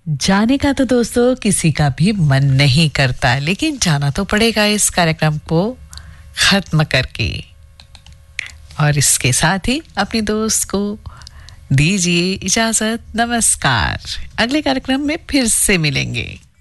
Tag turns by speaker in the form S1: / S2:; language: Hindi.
S1: जाने का तो दोस्तों किसी का भी मन नहीं करता, लेकिन जाना तो पड़ेगा इस कार्यक्रम को खत्म करके। और इसके साथ ही अपनी दोस्त को दीजिए इजाजत। नमस्कार, अगले कार्यक्रम में फिर से मिलेंगे।